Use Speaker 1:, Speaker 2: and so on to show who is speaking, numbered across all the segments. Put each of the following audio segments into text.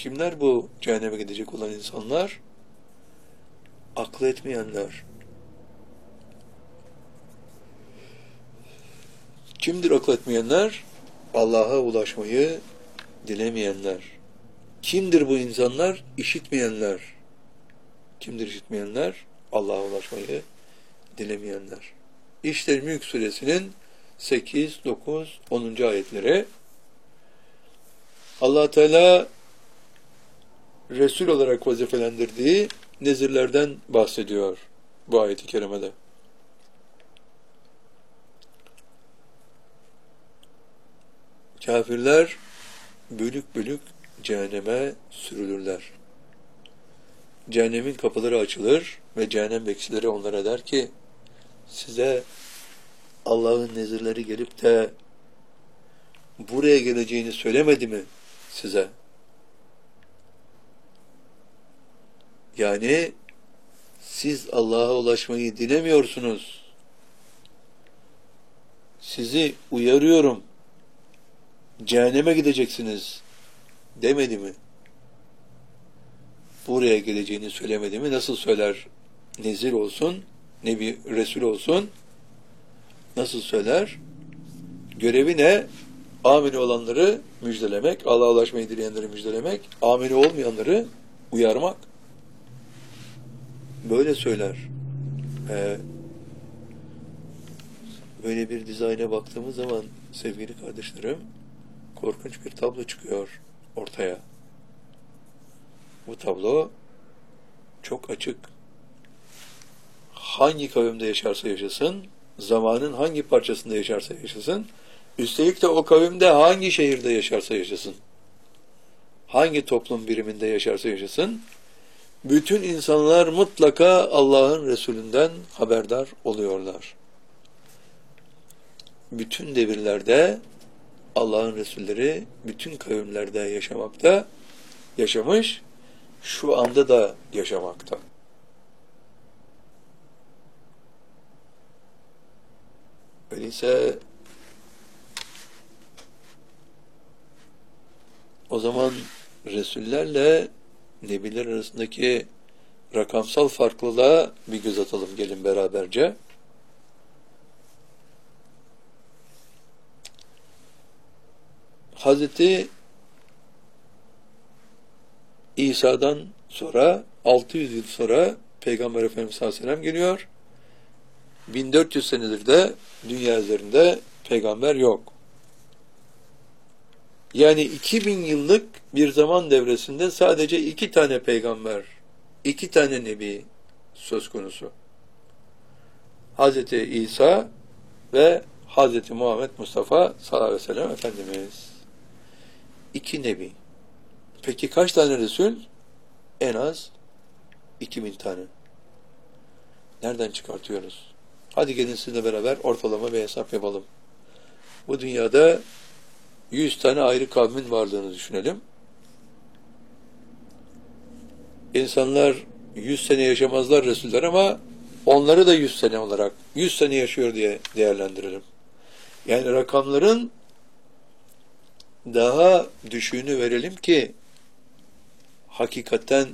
Speaker 1: Kimler bu cehenneme gidecek olan insanlar? Akıl etmeyenler. Kimdir akıl etmeyenler? Allah'a ulaşmayı dilemeyenler. Kimdir bu insanlar? İşitmeyenler. Kimdir işitmeyenler? Allah'a ulaşmayı dilemeyenler. İşte Mülk Suresinin 8, 9, 10. ayetleri. Allah Teala Resul olarak vazifelendirdiği nezirlerden bahsediyor bu ayet-i kerimede. Kafirler bölük bölük cehenneme sürülürler. Cehennemin kapıları açılır ve cehennem bekçileri onlara der ki, size Allah'ın nezirleri gelip de buraya geleceğini söylemedi mi size? Yani siz Allah'a ulaşmayı dilemiyorsunuz. Sizi uyarıyorum. Cehenneme gideceksiniz demedi mi? Buraya geleceğini söylemedi mi? Nasıl söyler? Nezir olsun, Nebi, Resul olsun. Nasıl söyler? Görevi ne? Amini olanları müjdelemek, Allah'a ulaşmayı dileyenleri müjdelemek, amini olmayanları uyarmak. Böyle söyler. Böyle bir dizayna baktığımız zaman sevgili kardeşlerim, korkunç bir tablo çıkıyor ortaya. Bu tablo çok açık. Hangi kavimde yaşarsa yaşasın, zamanın hangi parçasında yaşarsa yaşasın, üstelik de o kavimde hangi şehirde yaşarsa yaşasın, hangi toplum biriminde yaşarsa yaşasın, bütün insanlar mutlaka Allah'ın Resulünden haberdar oluyorlar. Bütün devirlerde Allah'ın Resulleri bütün kavimlerde yaşamakta, yaşamış, şu anda da yaşamakta. Öyleyse o zaman Resullerle Nebiler arasındaki rakamsal farklılığa bir göz atalım gelin beraberce. Hazreti İsa'dan sonra 600 yıl sonra Peygamber Efendimiz sallallahu aleyhi ve sellem geliyor. 1400 senedir de dünya üzerinde peygamber yok. Yani 2000 yıllık bir zaman devresinde sadece 2 tane peygamber, 2 tane nebi söz konusu. Hazreti İsa ve Hazreti Muhammed Mustafa sallallahu aleyhi ve sellem Efendimiz. 2 nebi. Peki kaç tane Resul? En az 2000 tane. Nereden çıkartıyoruz? Hadi gelin sizinle beraber ortalama bir hesap yapalım. Bu dünyada 100 tane ayrı kavmin varlığını düşünelim. İnsanlar 100 sene yaşamazlar Resuller ama onları da 100 sene olarak 100 sene yaşıyor diye değerlendirelim. Yani rakamların daha düşüğünü verelim ki hakikaten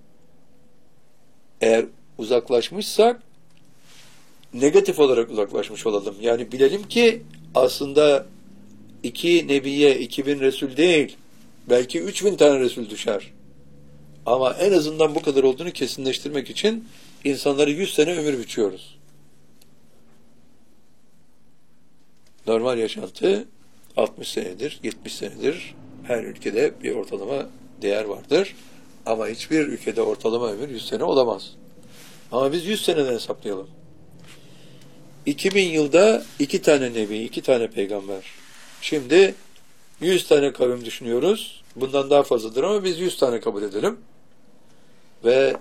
Speaker 1: eğer uzaklaşmışsak negatif olarak uzaklaşmış olalım. Yani bilelim ki aslında 2 nebiye 2000 Resul değil, belki 3000 tane Resul düşer. Ama en azından bu kadar olduğunu kesinleştirmek için insanları 100 sene ömür biçiyoruz. Normal yaşantı 60 senedir, 70 senedir. Her ülkede bir ortalama değer vardır. Ama hiçbir ülkede ortalama ömür 100 sene olamaz. Ama biz 100 seneden hesaplayalım. 2000 yılda 2 tane nebi, 2 tane peygamber. Şimdi 100 tane kavim düşünüyoruz. Bundan daha fazladır ama biz 100 tane kabul edelim. Ve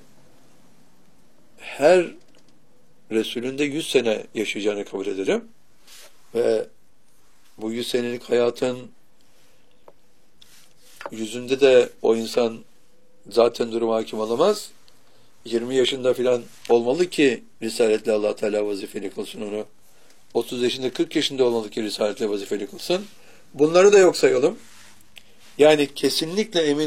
Speaker 1: her Resulün de 100 sene yaşayacağını kabul edelim. Ve bu 100 senelik hayatın yüzünde de o insan zaten duruma hakim olamaz. 20 yaşında filan olmalı ki Risaletle Allah Teala vazifeli kılsın onu. 30 yaşında 40 yaşında olmalı ki Risaletle vazifeli kılsın. Bunları da yok sayalım. Yani kesinlikle emin